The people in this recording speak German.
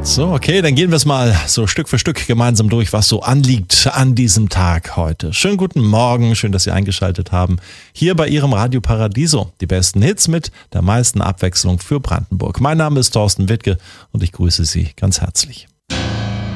So, okay, dann gehen wir es mal so Stück für Stück gemeinsam durch, was so anliegt an diesem Tag heute. Schönen guten Morgen, schön, dass Sie eingeschaltet haben. Hier bei Ihrem Radio Paradiso. Die besten Hits mit der meisten Abwechslung für Brandenburg. Mein Name ist Thorsten Wittke und ich grüße Sie ganz herzlich.